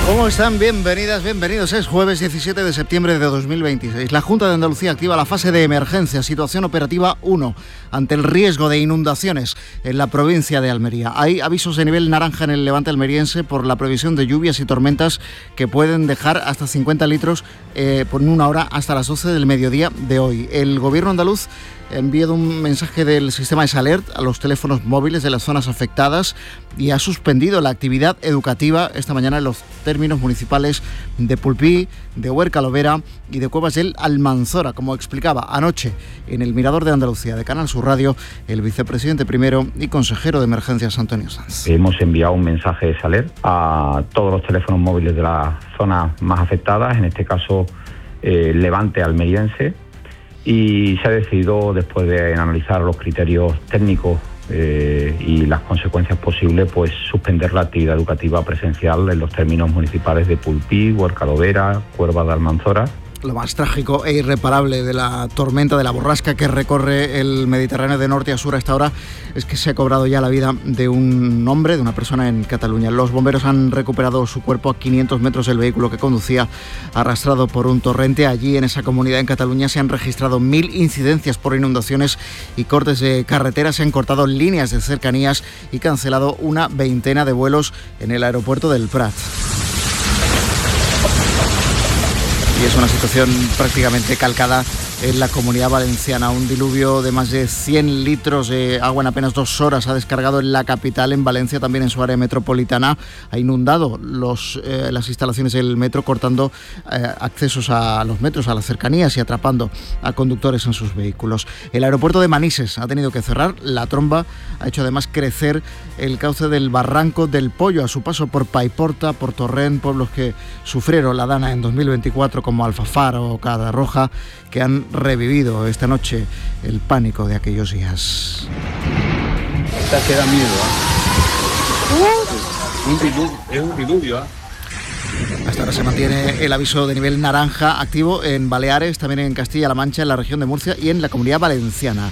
¿Cómo están? Bienvenidas, bienvenidos. Es jueves 17 de septiembre de 2026. La Junta de Andalucía activa la fase de emergencia, situación operativa 1, ante el riesgo de inundaciones en la provincia de Almería. Hay avisos de nivel naranja en el levante almeriense por la previsión de lluvias y tormentas que pueden dejar hasta 50 litros por una hora hasta las 12 del mediodía de hoy. El gobierno andaluz ha enviado un mensaje del sistema S-Alert a los teléfonos móviles de las zonas afectadas y ha suspendido la actividad educativa esta mañana en los términos municipales de Pulpí, de Huerca-Lovera y de Cuevas del Almanzora, como explicaba anoche en el Mirador de Andalucía de Canal Sur Radio el vicepresidente primero y consejero de Emergencias Antonio Sanz. Hemos enviado un mensaje de S-Alert a todos los teléfonos móviles de las zonas más afectadas, en este caso Levante almeriense, y se ha decidido, después de analizar los criterios técnicos y las consecuencias posibles, pues suspender la actividad educativa presencial en los términos municipales de Pulpí, Huerca-Lovera, Cuevas del Almanzora. Lo más trágico e irreparable de la tormenta, de la borrasca que recorre el Mediterráneo de norte a sur a esta hora, es que se ha cobrado ya la vida de un hombre, de una persona en Cataluña. Los bomberos han recuperado su cuerpo a 500 metros del vehículo que conducía, arrastrado por un torrente. Allí, en esa comunidad, en Cataluña, se han registrado 1000 incidencias por inundaciones y cortes de carretera. Se han cortado líneas de cercanías y cancelado una veintena de vuelos en el aeropuerto del Prat. Y es una situación prácticamente calcada en la Comunidad Valenciana. Un diluvio de más de 100 litros de agua en apenas 2 horas ha descargado en la capital, en Valencia, también en su área metropolitana. Ha inundado las instalaciones del metro, cortando accesos a los metros, a las cercanías, y atrapando a conductores en sus vehículos. El aeropuerto de Manises ha tenido que cerrar. La tromba ha hecho además crecer el cauce del Barranco del Pollo a su paso por Paiporta, por Torrent, pueblos que sufrieron la dana en 2024, como Alfafar o Cadarroja, que han revivido esta noche el pánico de aquellos días. Esta da miedo, es un diluvio. Hasta ahora se mantiene el aviso de nivel naranja activo en Baleares, también en Castilla-La Mancha, en la región de Murcia y en la Comunidad Valenciana.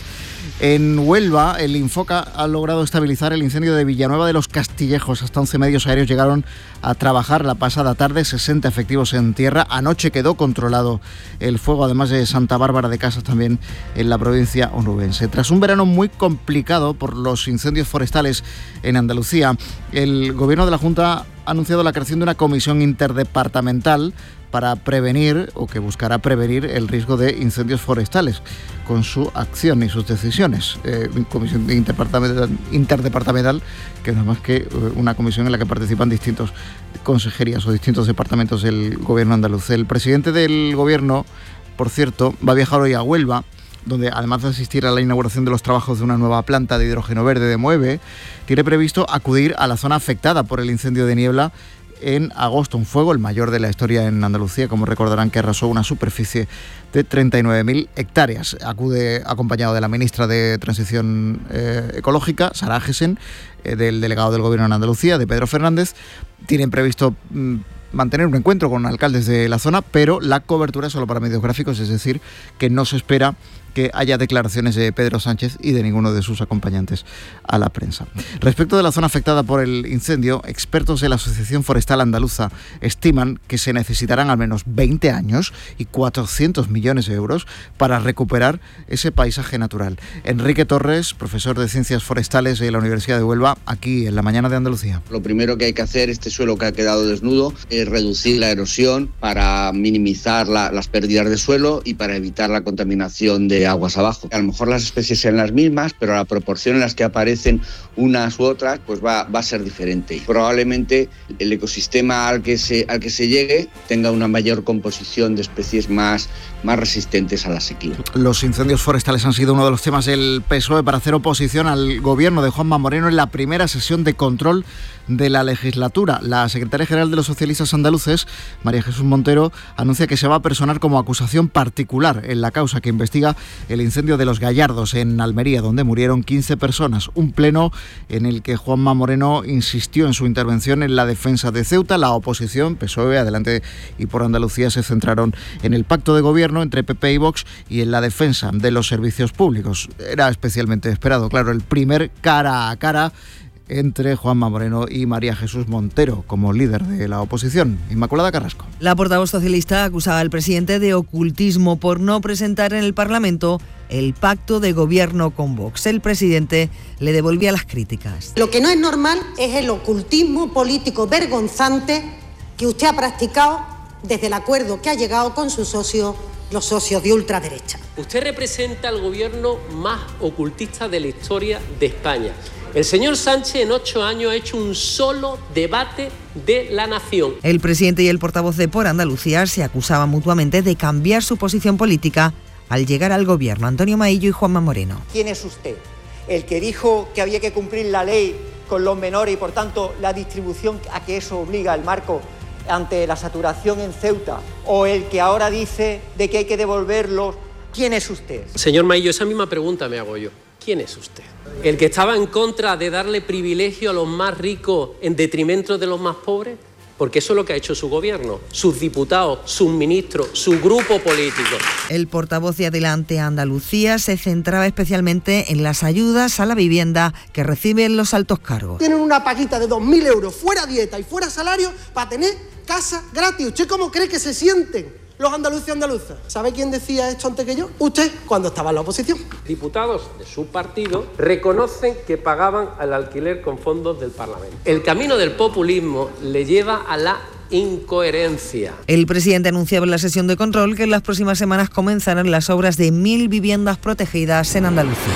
En Huelva, el Infoca ha logrado estabilizar el incendio de Villanueva de los Castillejos. Hasta 11 medios aéreos llegaron a trabajar la pasada tarde, 60 efectivos en tierra. Anoche quedó controlado el fuego, además de Santa Bárbara de Casas, también en la provincia onubense. Tras un verano muy complicado por los incendios forestales en Andalucía, el gobierno de la Junta ha anunciado la creación de una comisión interdepartamental para prevenir, o que buscará prevenir, el riesgo de incendios forestales con su acción y sus decisiones. Comisión interdepartamental, que no es más que una comisión en la que participan distintas consejerías o distintos departamentos del gobierno andaluz. El presidente del gobierno, por cierto, va a viajar hoy a Huelva, donde, además de asistir a la inauguración de los trabajos de una nueva planta de hidrógeno verde de Moeve, tiene previsto acudir a la zona afectada por el incendio de Niebla en agosto, un fuego, el mayor de la historia en Andalucía, como recordarán, que arrasó una superficie de 39.000 hectáreas. Acude acompañado de la ministra de Transición Ecológica, Sara Agesen, del delegado del Gobierno en Andalucía, de Pedro Fernández. Tienen previsto mantener un encuentro con alcaldes de la zona, pero la cobertura es solo para medios gráficos, es decir, que no se espera que haya declaraciones de Pedro Sánchez y de ninguno de sus acompañantes a la prensa. Respecto de la zona afectada por el incendio, expertos de la Asociación Forestal Andaluza estiman que se necesitarán al menos 20 años y 400 millones de euros para recuperar ese paisaje natural. Enrique Torres, profesor de Ciencias Forestales de la Universidad de Huelva, aquí en La Mañana de Andalucía. Lo primero que hay que hacer, este suelo que ha quedado desnudo, es reducir la erosión para minimizar las pérdidas de suelo y para evitar la contaminación de aguas abajo. A lo mejor las especies sean las mismas, pero la proporción en las que aparecen unas u otras pues va a ser diferente. Y probablemente el ecosistema al que se llegue tenga una mayor composición de especies más resistentes a la sequía. Los incendios forestales han sido uno de los temas del PSOE para hacer oposición al gobierno de Juanma Moreno en la primera sesión de control de la legislatura. La secretaria general de los socialistas andaluces, María Jesús Montero, anuncia que se va a personar como acusación particular en la causa que investiga el incendio de Los Gallardos en Almería, donde murieron 15 personas. Un pleno en el que Juanma Moreno insistió en su intervención en la defensa de Ceuta. La oposición, PSOE, Adelante y por Andalucía, se centraron en el pacto de gobierno entre PP y Vox y en la defensa de los servicios públicos. Era especialmente esperado, claro, el primer cara a cara entre Juanma Moreno y María Jesús Montero como líder de la oposición. Inmaculada Carrasco. La portavoz socialista acusaba al presidente de ocultismo por no presentar en el Parlamento el pacto de gobierno con Vox. El presidente le devolvía las críticas. Lo que no es normal es el ocultismo político vergonzante que usted ha practicado desde el acuerdo que ha llegado con sus socios, los socios de ultraderecha. Usted representa al gobierno más ocultista de la historia de España. El señor Sánchez en 8 años ha hecho un solo debate de la nación. El presidente y el portavoz de Por Andalucía se acusaban mutuamente de cambiar su posición política al llegar al gobierno. Antonio Maillo y Juanma Moreno. ¿Quién es usted? ¿El que dijo que había que cumplir la ley con los menores y por tanto la distribución a que eso obliga el marco ante la saturación en Ceuta? ¿O el que ahora dice de que hay que devolverlos? ¿Quién es usted? Señor Maillo, esa misma pregunta me hago yo. ¿Quién es usted? ¿El que estaba en contra de darle privilegio a los más ricos en detrimento de los más pobres? Porque eso es lo que ha hecho su gobierno, sus diputados, sus ministros, su grupo político. El portavoz de Adelante Andalucía se centraba especialmente en las ayudas a la vivienda que reciben los altos cargos. Tienen una paguita de 2.000 euros fuera dieta y fuera salario para tener casa gratis. ¿Usted cómo cree que se sienten los andaluces y andaluzas? ¿Sabe quién decía esto antes que yo? Usted, cuando estaba en la oposición. Diputados de su partido reconocen que pagaban al alquiler con fondos del Parlamento. El camino del populismo le lleva a la incoherencia. El presidente anunciaba en la sesión de control que en las próximas semanas comenzarán las obras de 1.000 viviendas protegidas en Andalucía.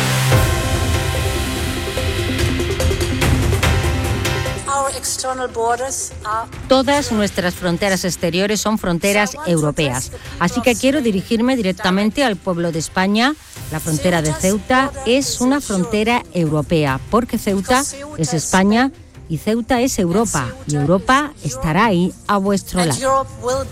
Todas nuestras fronteras exteriores son fronteras europeas, así que quiero dirigirme directamente al pueblo de España. La frontera de Ceuta es una frontera europea, porque Ceuta es España y Ceuta es Europa, y Europa estará ahí a vuestro lado.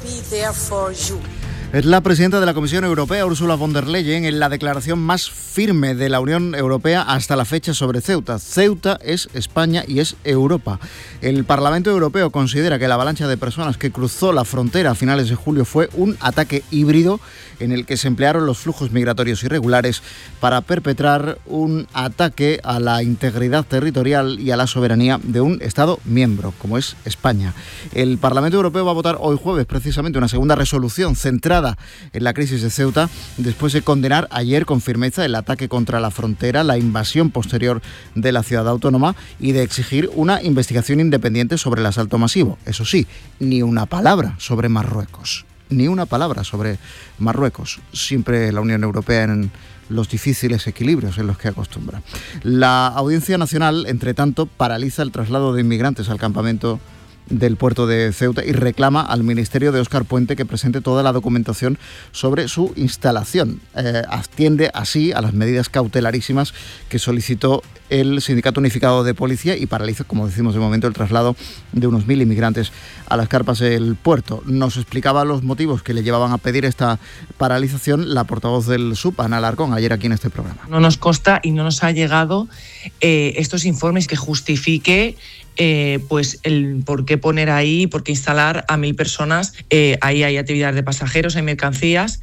Es la presidenta de la Comisión Europea, Ursula von der Leyen, en la declaración más firme de la Unión Europea hasta la fecha sobre Ceuta. Ceuta es España y es Europa. El Parlamento Europeo considera que la avalancha de personas que cruzó la frontera a finales de julio fue un ataque híbrido en el que se emplearon los flujos migratorios irregulares para perpetrar un ataque a la integridad territorial y a la soberanía de un Estado miembro, como es España. El Parlamento Europeo va a votar hoy jueves precisamente una segunda resolución centrada en la crisis de Ceuta, después de condenar ayer con firmeza el ataque contra la frontera, la invasión posterior de la ciudad autónoma y de exigir una investigación independiente sobre el asalto masivo. Eso sí, ni una palabra sobre Marruecos. Ni una palabra sobre Marruecos. Siempre la Unión Europea en los difíciles equilibrios en los que acostumbra. La Audiencia Nacional, entre tanto, paraliza el traslado de inmigrantes al campamento del puerto de Ceuta y reclama al Ministerio de Óscar Puente que presente toda la documentación sobre su instalación. Atiende así a las medidas cautelarísimas que solicitó el Sindicato Unificado de Policía y paraliza, como decimos de momento, el traslado de unos 1.000 inmigrantes a las carpas del puerto. Nos explicaba los motivos que le llevaban a pedir esta paralización la portavoz del SUP, Ana Alarcón, ayer aquí en este programa. No nos consta y no nos ha llegado estos informes que justifique pues el por qué poner ahí, por qué instalar a 1.000 personas. Ahí hay actividades de pasajeros, hay mercancías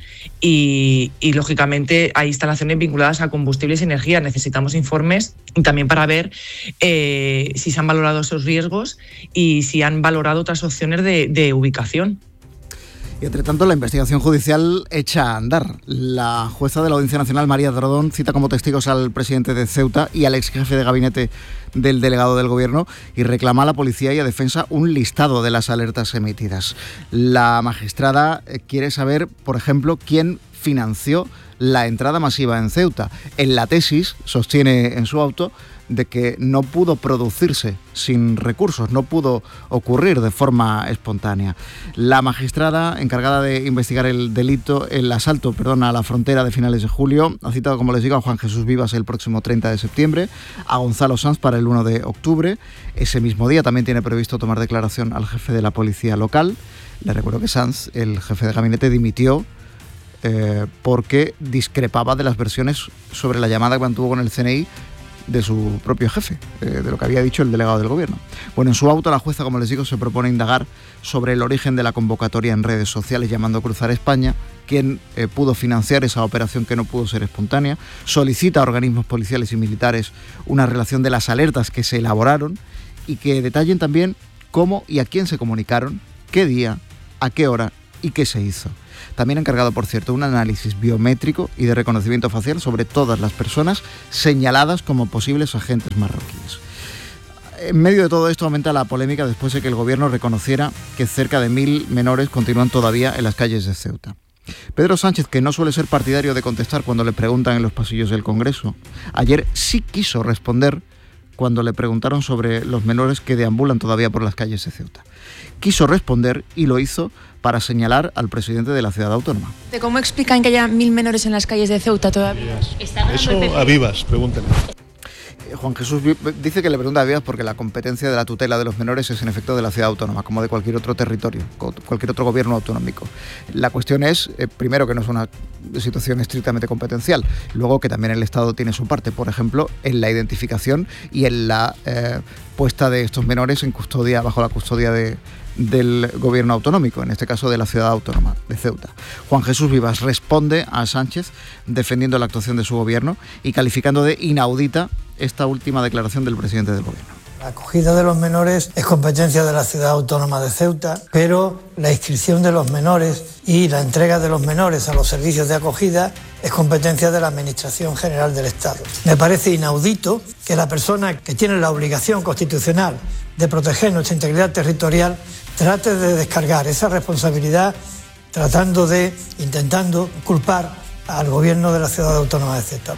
y lógicamente hay instalaciones vinculadas a combustibles y energía. Necesitamos informes también para ver si se han valorado esos riesgos y si han valorado otras opciones de ubicación. Y entre tanto, la investigación judicial echa a andar. La jueza de la Audiencia Nacional, María Drodón, cita como testigos al presidente de Ceuta y al ex jefe de gabinete del delegado del gobierno y reclama a la policía y a defensa un listado de las alertas emitidas. La magistrada quiere saber, por ejemplo, quién financió la entrada masiva en Ceuta. En la tesis, sostiene en su auto, de que no pudo producirse sin recursos, no pudo ocurrir de forma espontánea. La magistrada encargada de investigar el asalto a la frontera de finales de julio, ha citado, como les digo, a Juan Jesús Vivas el próximo 30 de septiembre, a Gonzalo Sanz para el 1 de octubre. Ese mismo día también tiene previsto tomar declaración al jefe de la policía local. Le recuerdo que Sanz, el jefe de gabinete, dimitió porque discrepaba de las versiones sobre la llamada que mantuvo con el CNI de su propio jefe, de lo que había dicho el delegado del gobierno. Bueno, en su auto la jueza, como les digo, se propone indagar sobre el origen de la convocatoria en redes sociales llamando Cruzar España, quién pudo financiar esa operación que no pudo ser espontánea, solicita a organismos policiales y militares una relación de las alertas que se elaboraron y que detallen también cómo y a quién se comunicaron, qué día, a qué hora y qué se hizo. También ha encargado, por cierto, un análisis biométrico y de reconocimiento facial sobre todas las personas señaladas como posibles agentes marroquíes. En medio de todo esto aumenta la polémica después de que el gobierno reconociera que cerca de 1.000 menores continúan todavía en las calles de Ceuta. Pedro Sánchez, que no suele ser partidario de contestar cuando le preguntan en los pasillos del Congreso, ayer sí quiso responder cuando le preguntaron sobre los menores que deambulan todavía por las calles de Ceuta. Quiso responder y lo hizo para señalar al presidente de la ciudad autónoma. ¿Cómo explican que haya 1.000 menores en las calles de Ceuta todavía? Eso a Vivas, pregúntale. Juan Jesús dice que le pregunta a Vivas porque la competencia de la tutela de los menores es en efecto de la ciudad autónoma, como de cualquier otro territorio, cualquier otro gobierno autonómico. La cuestión es, primero, que no es una situación estrictamente competencial, luego que también el Estado tiene su parte, por ejemplo, en la identificación y en la puesta de estos menores en custodia, bajo la custodia del gobierno autonómico, en este caso de la ciudad autónoma de Ceuta. Juan Jesús Vivas responde a Sánchez defendiendo la actuación de su gobierno y calificando de inaudita esta última declaración del presidente del gobierno. La acogida de los menores es competencia de la ciudad autónoma de Ceuta, pero la inscripción de los menores y la entrega de los menores a los servicios de acogida es competencia de la Administración General del Estado. Me parece inaudito que la persona que tiene la obligación constitucional de proteger nuestra integridad territorial trate de descargar esa responsabilidad intentando culpar al gobierno de la ciudad autónoma de Ceuta.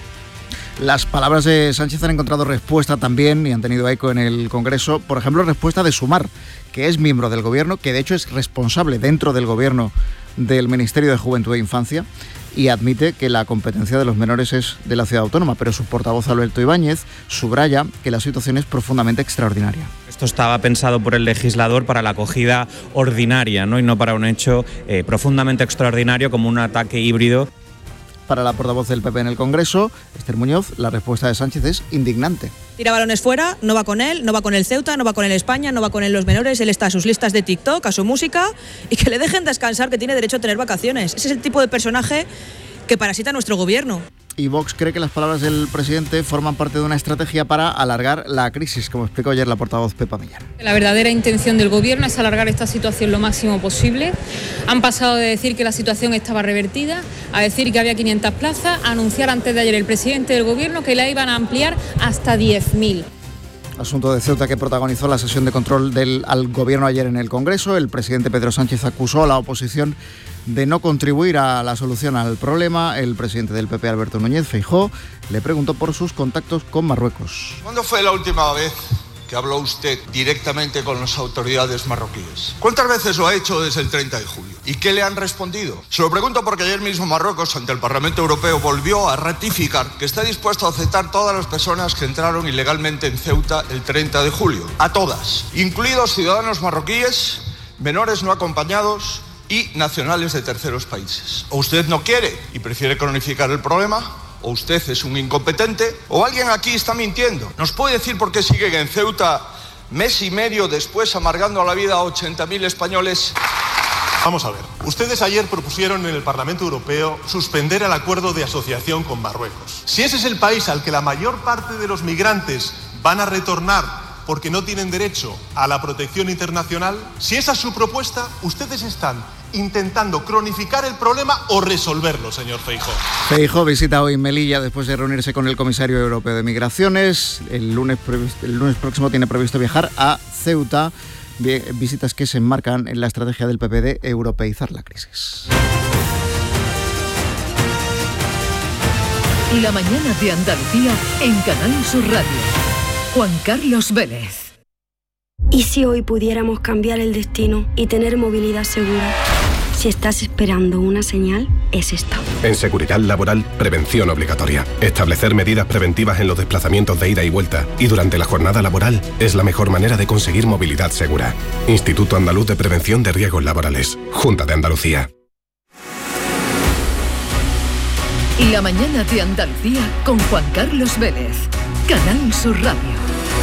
Las palabras de Sánchez han encontrado respuesta también y han tenido eco en el Congreso. Por ejemplo, respuesta de Sumar, que es miembro del gobierno, que de hecho es responsable dentro del gobierno del Ministerio de Juventud e Infancia y admite que la competencia de los menores es de la ciudad autónoma, pero su portavoz Alberto Ibáñez subraya que la situación es profundamente extraordinaria. Esto estaba pensado por el legislador para la acogida ordinaria, ¿no? Y no para un hecho profundamente extraordinario como un ataque híbrido. Para la portavoz del PP en el Congreso, Esther Muñoz, la respuesta de Sánchez es indignante. Tira balones fuera, no va con él, no va con el Ceuta, no va con el España, no va con él los menores, él está a sus listas de TikTok, a su música y que le dejen descansar, que tiene derecho a tener vacaciones. Ese es el tipo de personaje que parasita nuestro gobierno. Y Vox cree que las palabras del presidente forman parte de una estrategia para alargar la crisis, como explicó ayer la portavoz Pepa Millán. La verdadera intención del gobierno es alargar esta situación lo máximo posible. Han pasado de decir que la situación estaba revertida a decir que había 500 plazas, a anunciar antes de ayer el presidente del gobierno que la iban a ampliar hasta 10.000. Asunto de Ceuta que protagonizó la sesión de control al gobierno ayer en el Congreso. El presidente Pedro Sánchez acusó a la oposición de no contribuir a la solución al problema. El presidente del PP, Alberto Núñez Feijóo, le preguntó por sus contactos con Marruecos. ¿Cuándo fue la última vez que habló usted directamente con las autoridades marroquíes? ¿Cuántas veces lo ha hecho desde el 30 de julio? ¿Y qué le han respondido? Se lo pregunto porque ayer mismo Marruecos, ante el Parlamento Europeo, volvió a ratificar que está dispuesto a aceptar todas las personas que entraron ilegalmente en Ceuta el 30 de julio. A todas, incluidos ciudadanos marroquíes, menores no acompañados y nacionales de terceros países. ¿O usted no quiere y prefiere cronificar el problema? ¿O usted es un incompetente? ¿O alguien aquí está mintiendo? ¿Nos puede decir por qué siguen en Ceuta mes y medio después amargando la vida a 80.000 españoles? Vamos a ver, ustedes ayer propusieron en el Parlamento Europeo suspender el acuerdo de asociación con Marruecos. Si ese es el país al que la mayor parte de los migrantes van a retornar porque no tienen derecho a la protección internacional, si esa es su propuesta, ustedes están intentando cronificar el problema o resolverlo, señor Feijóo. Feijóo visita hoy Melilla después de reunirse con el comisario europeo de Migraciones. El lunes próximo tiene previsto viajar a Ceuta, visitas que se enmarcan en la estrategia del PP de europeizar la crisis. La mañana de Andalucía en Canal Sur Radio. Juan Carlos Vélez. ¿Y si hoy pudiéramos cambiar el destino y tener movilidad segura? Si estás esperando una señal, es esta. En Seguridad Laboral, prevención obligatoria. Establecer medidas preventivas en los desplazamientos de ida y vuelta y durante la jornada laboral es la mejor manera de conseguir movilidad segura. Instituto Andaluz de Prevención de Riesgos Laborales. Junta de Andalucía. La mañana de Andalucía con Juan Carlos Vélez. Canal Sur Radio.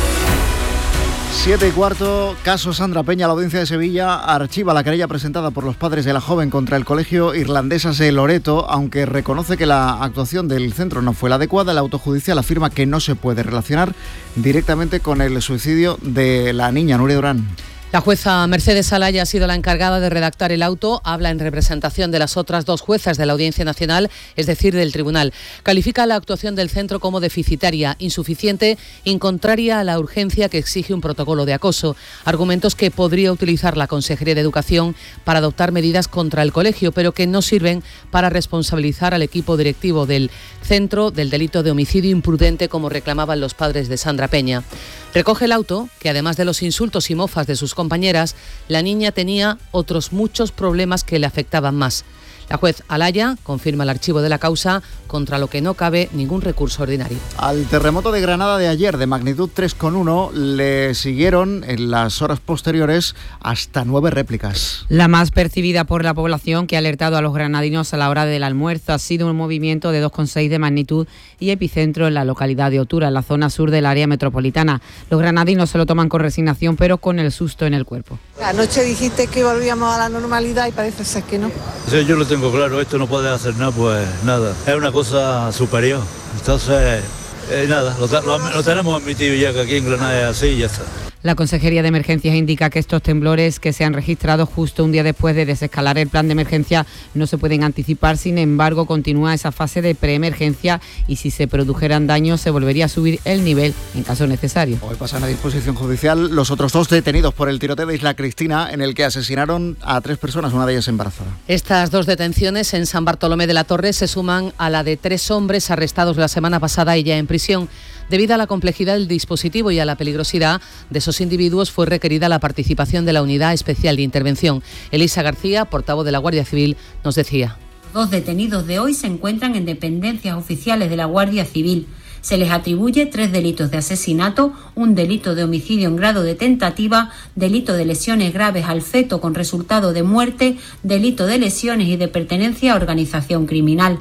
7:15, caso Sandra Peña. La Audiencia de Sevilla archiva la querella presentada por los padres de la joven contra el Colegio Irlandesas de Loreto, aunque reconoce que la actuación del centro no fue la adecuada. El auto judicial afirma que no se puede relacionar directamente con el suicidio de la niña Nuria Durán. La jueza Mercedes Alaya ha sido la encargada de redactar el auto. Habla en representación de las otras dos juezas de la Audiencia Nacional, es decir, del tribunal. Califica la actuación del centro como deficitaria, insuficiente y contraria a la urgencia que exige un protocolo de acoso. Argumentos que podría utilizar la Consejería de Educación para adoptar medidas contra el colegio, pero que no sirven para responsabilizar al equipo directivo del centro del delito de homicidio imprudente, como reclamaban los padres de Sandra Peña. Recoge el auto que, además de los insultos y mofas de sus compañeras, la niña tenía otros muchos problemas que le afectaban más. La juez Alaya confirma el archivo de la causa, contra lo que no cabe ningún recurso ordinario. Al terremoto de Granada de ayer, de magnitud 3,1, le siguieron en las horas posteriores hasta 9 réplicas. La más percibida por la población, que ha alertado a los granadinos a la hora del almuerzo, ha sido un movimiento de 2,6 de magnitud y epicentro en la localidad de Otura, en la zona sur del área metropolitana. Los granadinos se lo toman con resignación, pero con el susto en el cuerpo. Anoche dijiste que volvíamos a la normalidad y parece ser que no. Sí, yo lo tengo claro, esto no puede hacer nada, pues nada, es una cosa superior. Entonces, nada, lo tenemos admitido ya que aquí en Granada es así y ya está. La Consejería de Emergencias indica que estos temblores, que se han registrado justo un día después de desescalar el plan de emergencia, no se pueden anticipar. Sin embargo, continúa esa fase de preemergencia y si se produjeran daños se volvería a subir el nivel en caso necesario. Hoy pasan a disposición judicial los otros 2 detenidos por el tiroteo de Isla Cristina, en el que asesinaron a 3 personas, una de ellas embarazada. Estas 2 detenciones en San Bartolomé de la Torre se suman a la de 3 hombres arrestados la semana pasada y ya en prisión. Debido a la complejidad del dispositivo y a la peligrosidad de esos individuos, fue requerida la participación de la Unidad Especial de Intervención. Elisa García, portavoz de la Guardia Civil, nos decía: 2 detenidos de hoy se encuentran en dependencias oficiales de la Guardia Civil. Se les atribuye 3 delitos de asesinato, un delito de homicidio en grado de tentativa, delito de lesiones graves al feto con resultado de muerte, delito de lesiones y de pertenencia a organización criminal.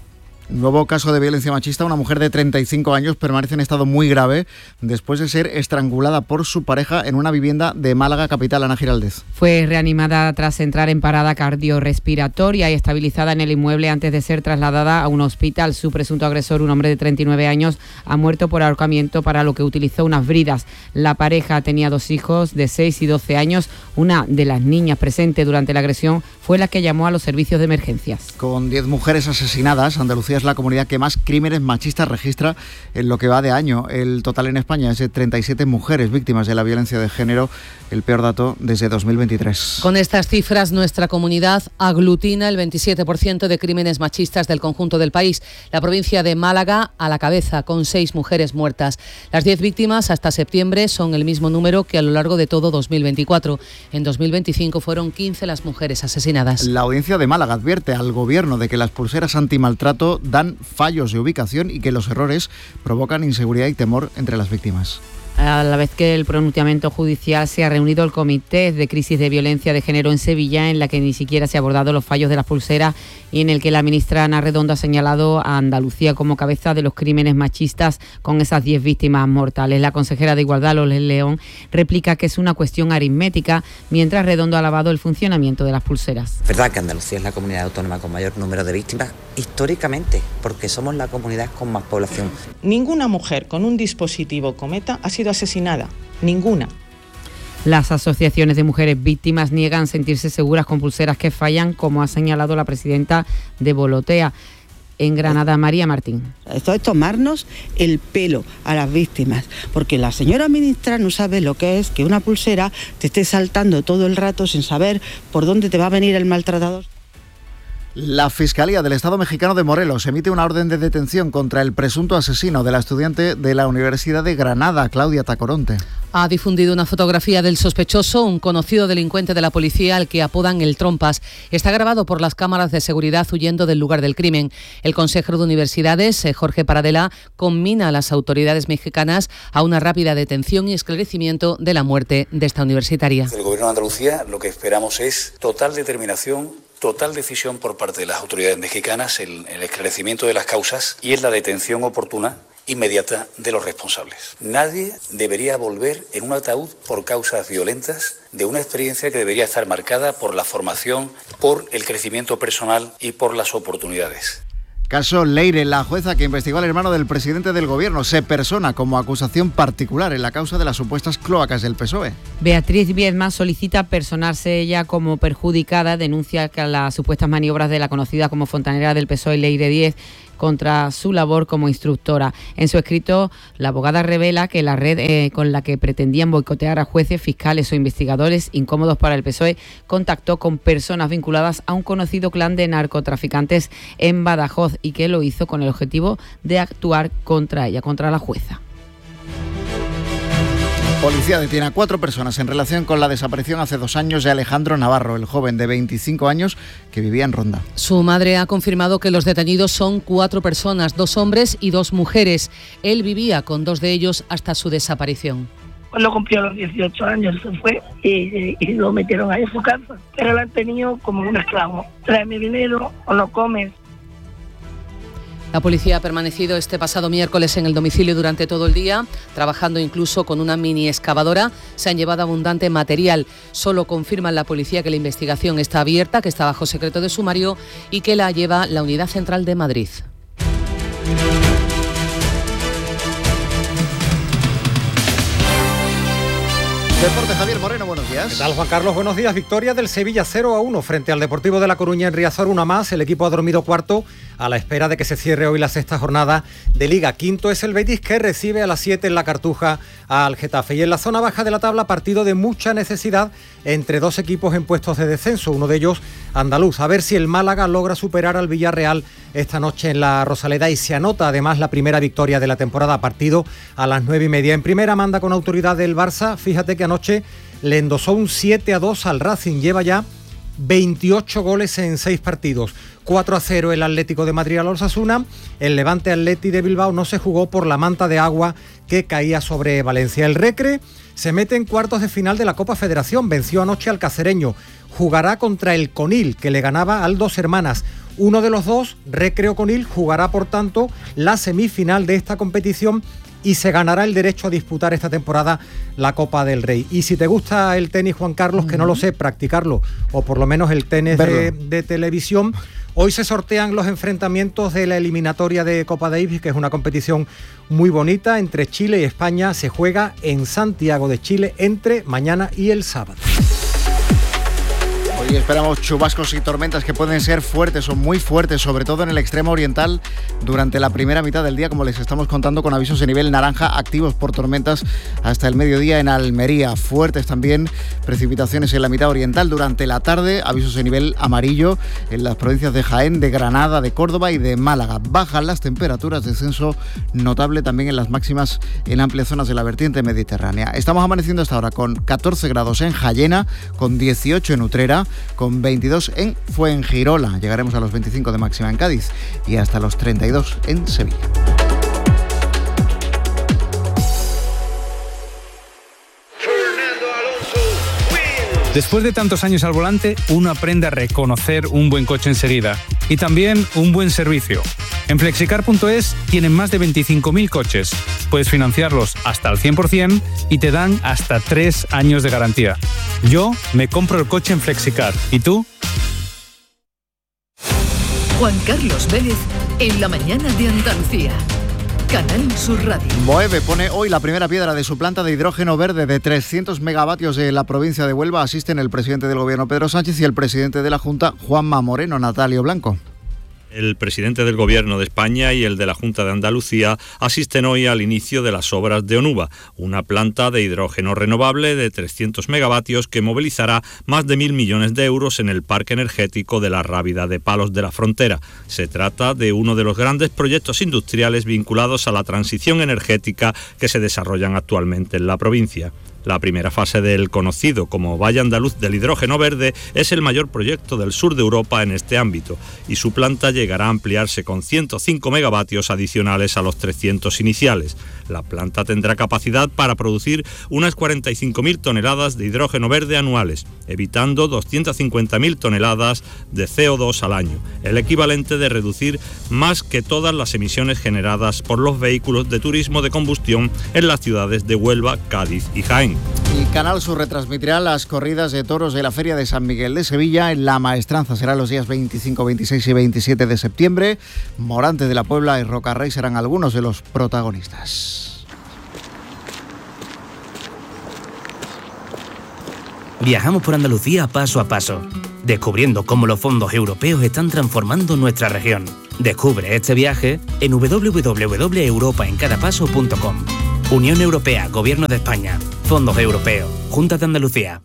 Nuevo caso de violencia machista. Una mujer de 35 años permanece en estado muy grave después de ser estrangulada por su pareja en una vivienda de Málaga capital. Ana Giraldez. Fue reanimada tras entrar en parada cardiorrespiratoria y estabilizada en el inmueble antes de ser trasladada a un hospital. Su presunto agresor, un hombre de 39 años, ha muerto por ahorcamiento, para lo que utilizó unas bridas. La pareja tenía 2 hijos de 6 y 12 años. Una de las niñas presente durante la agresión fue la que llamó a los servicios de emergencias. Con 10 mujeres asesinadas, Andalucía es la comunidad que más crímenes machistas registra en lo que va de año. El total en España es de 37 mujeres víctimas de la violencia de género, el peor dato desde 2023. Con estas cifras, nuestra comunidad aglutina el 27% de crímenes machistas del conjunto del país. La provincia de Málaga a la cabeza, con 6 mujeres muertas. Las 10 víctimas hasta septiembre son el mismo número que a lo largo de todo 2024. En 2025 fueron 15 las mujeres asesinadas. La Audiencia de Málaga advierte al Gobierno de que las pulseras antimaltrato dan fallos de ubicación y que los errores provocan inseguridad y temor entre las víctimas. A la vez que el pronunciamiento judicial, se ha reunido el Comité de Crisis de Violencia de Género en Sevilla, en la que ni siquiera se ha abordado los fallos de las pulseras y en el que la ministra Ana Redondo ha señalado a Andalucía como cabeza de los crímenes machistas con esas 10 víctimas mortales. La consejera de Igualdad, Loles León, replica que es una cuestión aritmética, mientras Redondo ha alabado el funcionamiento de las pulseras. Es verdad que Andalucía es la comunidad autónoma con mayor número de víctimas históricamente, porque somos la comunidad con más población. Ninguna mujer con un dispositivo Cometa ha sido asesinada, ninguna. Las asociaciones de mujeres víctimas niegan sentirse seguras con pulseras que fallan, como ha señalado la presidenta de Volotea. En Granada, María Martín. Esto es tomarnos el pelo a las víctimas, porque la señora ministra no sabe lo que es que una pulsera te esté saltando todo el rato sin saber por dónde te va a venir el maltratador. La Fiscalía del Estado mexicano de Morelos emite una orden de detención contra el presunto asesino de la estudiante de la Universidad de Granada, Claudia Tacoronte. Ha difundido una fotografía del sospechoso, un conocido delincuente de la policía al que apodan el Trompas. Está grabado por las cámaras de seguridad huyendo del lugar del crimen. El consejero de Universidades, Jorge Paradela, conmina a las autoridades mexicanas a una rápida detención y esclarecimiento de la muerte de esta universitaria. Del Gobierno de Andalucía lo que esperamos es total determinación, total decisión por parte de las autoridades mexicanas en el esclarecimiento de las causas y en la detención oportuna inmediata de los responsables. Nadie debería volver en un ataúd por causas violentas de una experiencia que debería estar marcada por la formación, por el crecimiento personal y por las oportunidades. Caso Leire, la jueza que investigó al hermano del presidente del gobierno se persona como acusación particular en la causa de las supuestas cloacas del PSOE. Beatriz Viedma solicita personarse ella como perjudicada, denuncia que las supuestas maniobras de la conocida como fontanera del PSOE Leire Díez contra su labor como instructora. En su escrito, la abogada revela que la red con la que pretendían boicotear a jueces, fiscales o investigadores incómodos para el PSOE contactó con personas vinculadas a un conocido clan de narcotraficantes en Badajoz y que lo hizo con el objetivo de actuar contra ella, contra la jueza. Policía detiene a 4 personas en relación con la desaparición hace 2 años de Alejandro Navarro, el joven de 25 años que vivía en Ronda. Su madre ha confirmado que los detenidos son 4 personas, 2 hombres y 2 mujeres. Él vivía con 2 de ellos hasta su desaparición. Cuando cumplió los 18 años se fue y lo metieron ahí en su casa. Pero lo han tenido como un esclavo. Tráeme dinero o no comes. La policía ha permanecido este pasado miércoles en el domicilio durante todo el día, trabajando incluso con una mini excavadora. Se han llevado abundante material. Solo confirman la policía que la investigación está abierta, que está bajo secreto de sumario y que la lleva la Unidad Central de Madrid. Deporte, Javier Moreno, buenos días. ¿Qué tal, Juan Carlos? Buenos días. Victoria del Sevilla 0-1 frente al Deportivo de La Coruña en Riazor, una más. El equipo ha dormido cuarto a la espera de que se cierre hoy la 6ª jornada de Liga. Quinto es el Betis, que recibe a las 7 en la Cartuja al Getafe. Y en la zona baja de la tabla, partido de mucha necesidad entre 2 equipos en puestos de descenso, uno de ellos andaluz. A ver si el Málaga logra superar al Villarreal esta noche en la Rosaleda y se anota además la primera victoria de la temporada, partido a las 9:30. En primera manda con autoridad del Barça. Fíjate que anoche le endosó un 7-2 al Racing, lleva ya 28 goles en 6 partidos. 4-0 el Atlético de Madrid al Osasuna. El Levante Atleti de Bilbao no se jugó por la manta de agua que caía sobre Valencia. El Recre se mete en cuartos de final de la Copa Federación. Venció anoche al Cacereño. Jugará contra el Conil, que le ganaba al Dos Hermanas. Uno de los dos, Recre o Conil, jugará por tanto la semifinal de esta competición y se ganará el derecho a disputar esta temporada la Copa del Rey. Y si te gusta el tenis, Juan Carlos, que no lo sé, practicarlo, o por lo menos el tenis de televisión, hoy se sortean los enfrentamientos de la eliminatoria de Copa Davis, que es una competición muy bonita entre Chile y España. Se juega en Santiago de Chile entre mañana y el sábado. Hoy esperamos chubascos y tormentas que pueden ser fuertes o muy fuertes, sobre todo en el extremo oriental durante la primera mitad del día, como les estamos contando, con avisos de nivel naranja activos por tormentas hasta el mediodía en Almería. Fuertes también precipitaciones en la mitad oriental durante la tarde, avisos de nivel amarillo en las provincias de Jaén, de Granada, de Córdoba y de Málaga. Bajan las temperaturas, descenso notable también en las máximas en amplias zonas de la vertiente mediterránea. Estamos amaneciendo hasta ahora con 14 grados en Jayena, con 18 en Utrera, con 22 en Fuengirola. Llegaremos a los 25 de máxima en Cádiz y hasta los 32 en Sevilla. Después de tantos años al volante, uno aprende a reconocer un buen coche enseguida y también un buen servicio. En Flexicar.es tienen más de 25.000 coches. Puedes financiarlos hasta al 100% y te dan hasta 3 años de garantía. Yo me compro el coche en Flexicar. ¿Y tú? Juan Carlos Vélez en la mañana de Andalucía. Canal Sur Radio. Moeve pone hoy la primera piedra de su planta de hidrógeno verde de 300 megavatios de la provincia de Huelva. Asisten el presidente del Gobierno, Pedro Sánchez, y el presidente de la Junta, Juanma Moreno. Natalio Blanco. El presidente del Gobierno de España y el de la Junta de Andalucía asisten hoy al inicio de las obras de Onuba, una planta de hidrógeno renovable de 300 megavatios que movilizará más de 1.000 millones de euros en el parque energético de la Rábida de Palos de la Frontera. Se trata de uno de los grandes proyectos industriales vinculados a la transición energética que se desarrollan actualmente en la provincia. La primera fase del conocido como Valle Andaluz del Hidrógeno Verde es el mayor proyecto del sur de Europa en este ámbito y su planta llegará a ampliarse con 105 megavatios adicionales a los 300 iniciales. La planta tendrá capacidad para producir unas 45.000 toneladas de hidrógeno verde anuales, evitando 250.000 toneladas de CO2 al año, el equivalente de reducir más que todas las emisiones generadas por los vehículos de turismo de combustión en las ciudades de Huelva, Cádiz y Jaén. Y Canal Sur retransmitirá las corridas de toros de la Feria de San Miguel de Sevilla. En La Maestranza será los días 25, 26 y 27 de septiembre. Morante de la Puebla y Rocarrey serán algunos de los protagonistas. Viajamos por Andalucía paso a paso, descubriendo cómo los fondos europeos están transformando nuestra región. Descubre este viaje en www.europaencadapaso.com. Unión Europea, Gobierno de España, Fondos Europeos, Junta de Andalucía.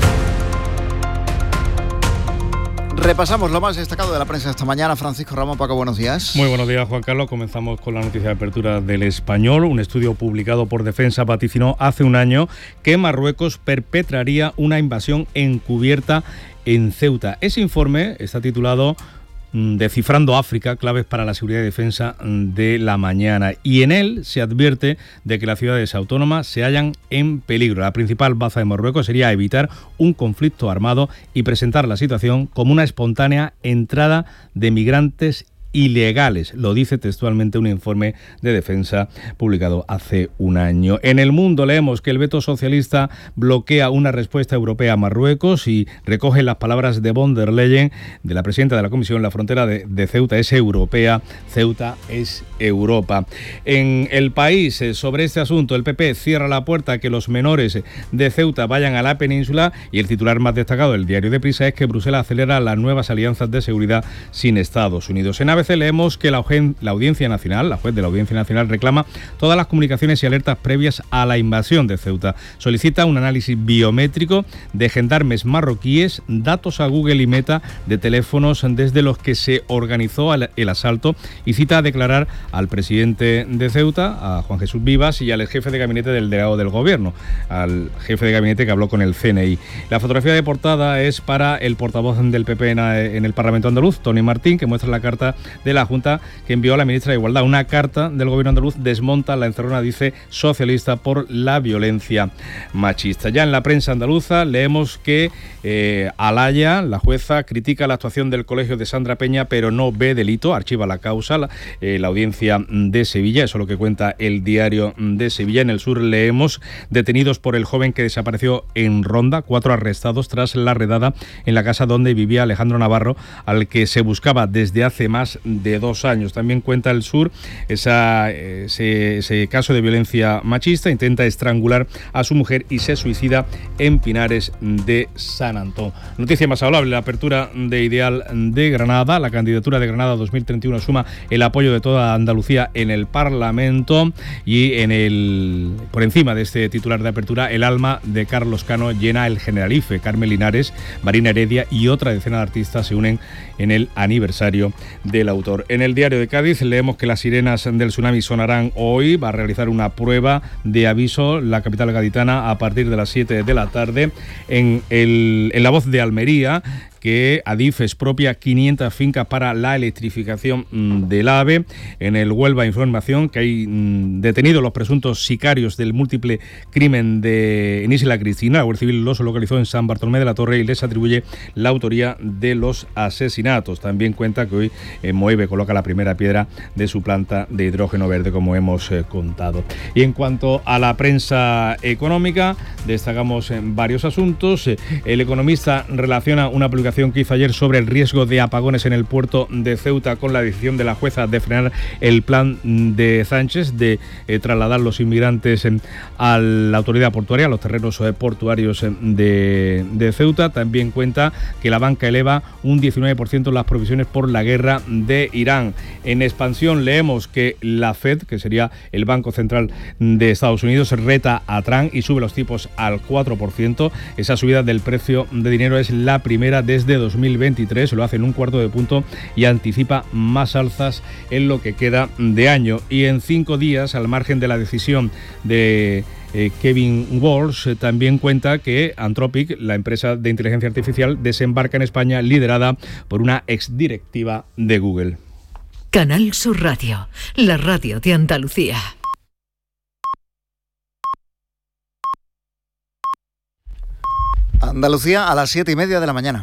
Repasamos lo más destacado de la prensa esta mañana. Francisco Ramón, Paco, buenos días. Muy buenos días, Juan Carlos. Comenzamos con la noticia de apertura del Español. Un estudio publicado por Defensa vaticinó hace un año que Marruecos perpetraría una invasión encubierta en Ceuta. Ese informe está titulado Descifrando África, claves para la seguridad y defensa de la mañana. Y en él se advierte de que las ciudades autónomas se hallan en peligro. La principal baza de Marruecos sería evitar un conflicto armado y presentar la situación como una espontánea entrada de migrantes ilegales, lo dice textualmente un informe de Defensa publicado hace un año. En El Mundo leemos que el veto socialista bloquea una respuesta europea a Marruecos y recoge las palabras de von der Leyen, de la presidenta de la Comisión. La frontera de Ceuta es europea, Ceuta es Europa. En El País, sobre este asunto, el PP cierra la puerta a que los menores de Ceuta vayan a la península, y el titular más destacado del diario Deprisa es que Bruselas acelera las nuevas alianzas de seguridad sin Estados Unidos. En ABC leemos que la Audiencia Nacional, la juez de la Audiencia Nacional, reclama todas las comunicaciones y alertas previas a la invasión de Ceuta. Solicita un análisis biométrico de gendarmes marroquíes, datos a Google y Meta de teléfonos desde los que se organizó el asalto, y cita a declarar al presidente de Ceuta, a Juan Jesús Vivas, y al jefe de gabinete del delegado del Gobierno, al jefe de gabinete que habló con el CNI. La fotografía de portada es para el portavoz del PP en el Parlamento andaluz, Tony Martín, que muestra la carta de la Junta que envió a la ministra de Igualdad. Una carta del Gobierno andaluz desmonta la encerrona, dice, socialista por la violencia machista. Ya en la prensa andaluza leemos que Alaya, la jueza, critica la actuación del colegio de Sandra Peña, pero no ve delito, archiva la causa. La audiencia de Sevilla, eso es lo que cuenta el diario de Sevilla. En El Sur leemos detenidos por el joven que desapareció en Ronda, 4 arrestados tras la redada en la casa donde vivía Alejandro Navarro, al que se buscaba desde hace más de 2 años. También cuenta El Sur ese caso de violencia machista. Intenta estrangular a su mujer y se suicida en Pinares de San Antón. Noticia más hablable, la apertura de Ideal de Granada. La candidatura de Granada 2031 suma el apoyo de toda Andalucía en el Parlamento, y por encima de este titular de apertura, el alma de Carlos Cano llena el Generalife. Carmen Linares, Marina Heredia y otra decena de artistas se unen en el aniversario del autor. En el diario de Cádiz leemos que las sirenas del tsunami sonarán hoy. Va a realizar una prueba de aviso la capital gaditana a partir de las 7 de la tarde. En La Voz de Almería, que Adif expropia 500 fincas para la electrificación del AVE. En el Huelva información que hay detenidos los presuntos sicarios del múltiple crimen en Isla Cristina. La Guardia Civil los localizó en San Bartolomé de la Torre y les atribuye la autoría de los asesinatos. También cuenta que hoy Moeve coloca la primera piedra de su planta de hidrógeno verde, como hemos contado. Y en cuanto a la prensa económica, destacamos varios asuntos. El Economista relaciona una publicación que hizo ayer sobre el riesgo de apagones en el puerto de Ceuta con la decisión de la jueza de frenar el plan de Sánchez de trasladar los inmigrantes a la autoridad portuaria, a los terrenos portuarios de Ceuta. También cuenta que la banca eleva un 19% las provisiones por la guerra de Irán. En expansión leemos que la Fed, que sería el Banco Central de Estados Unidos, reta a Trump y sube los tipos al 4%. Esa subida del precio de dinero es la primera desde 2023, lo hace en un cuarto de punto y anticipa más alzas en lo que queda de año. Y en 5 días, al margen de la decisión de Kevin Walsh, también cuenta que Anthropic, la empresa de inteligencia artificial, desembarca en España liderada por una exdirectiva de Google. Canal Sur Radio, la radio de Andalucía. Andalucía a las 7:30 de la mañana.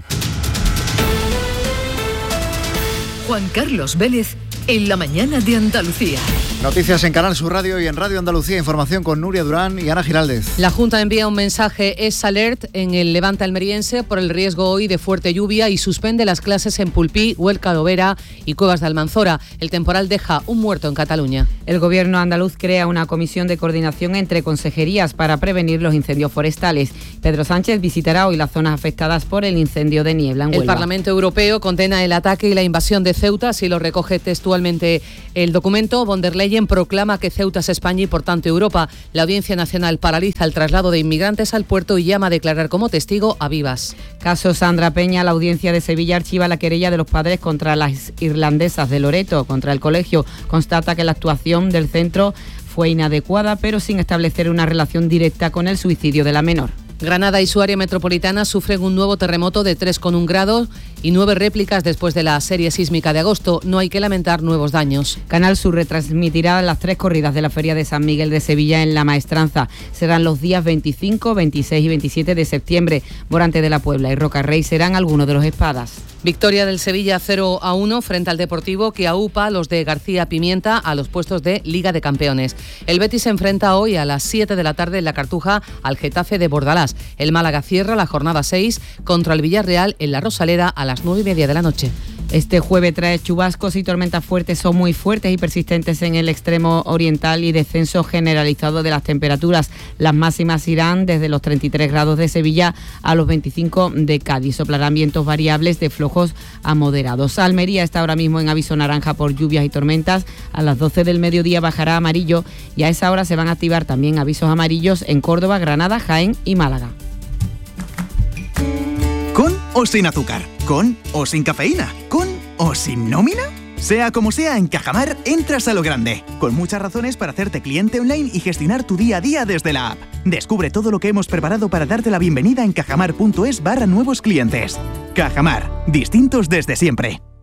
Juan Carlos Vélez en la mañana de Andalucía. Noticias en Canal Sur Radio y en Radio Andalucía. Información con Nuria Durán y Ana Giraldez. La Junta envía un mensaje Es Alert en el Levante almeriense por el riesgo hoy de fuerte lluvia y suspende las clases en Pulpí, Huelca de Overa y Cuevas de Almanzora. El temporal deja un muerto en Cataluña. El gobierno andaluz crea una comisión de coordinación entre consejerías para prevenir los incendios forestales. Pedro Sánchez visitará hoy las zonas afectadas por el incendio de Niebla en Huelva. El Parlamento Europeo condena el ataque y la invasión de Ceuta, así lo recoge textualmente el documento. Von der Leyen proclama que Ceuta es España y por tanto Europa. La Audiencia Nacional paraliza el traslado de inmigrantes al puerto y llama a declarar como testigo a Vivas. Caso Sandra Peña, la Audiencia de Sevilla archiva la querella de los padres contra las irlandesas de Loreto, contra el colegio. Constata que la actuación del centro fue inadecuada, pero sin establecer una relación directa con el suicidio de la menor. Granada y su área metropolitana sufren un nuevo terremoto de 3,1 grados y 9 réplicas después de la serie sísmica de agosto. No hay que lamentar nuevos daños. Canal Sur retransmitirá las 3 corridas de la Feria de San Miguel de Sevilla en La Maestranza. Serán los días 25, 26 y 27 de septiembre. Morante de la Puebla y Rocarrey serán algunos de los espadas. Victoria del Sevilla 0-1 frente al Deportivo, que aupa a los de García Pimienta a los puestos de Liga de Campeones. El Betis se enfrenta hoy a las 7 de la tarde en la Cartuja al Getafe de Bordalás. El Málaga cierra la jornada 6 contra el Villarreal en la Rosaleda a las 9:30 de la noche. Este jueves trae chubascos y tormentas fuertes o muy fuertes y persistentes en el extremo oriental y descenso generalizado de las temperaturas. Las máximas irán desde los 33 grados de Sevilla a los 25 de Cádiz. Soplarán vientos variables de flojos a moderados. Almería está ahora mismo en aviso naranja por lluvias y tormentas. A las 12 del mediodía bajará a amarillo y a esa hora se van a activar también avisos amarillos en Córdoba, Granada, Jaén y Málaga. ¿Con o sin azúcar? ¿Con o sin cafeína? ¿Con o sin nómina? Sea como sea, en Cajamar entras a lo grande, con muchas razones para hacerte cliente online y gestionar tu día a día desde la app. Descubre todo lo que hemos preparado para darte la bienvenida en cajamar.es/nuevos clientes. Cajamar, distintos desde siempre.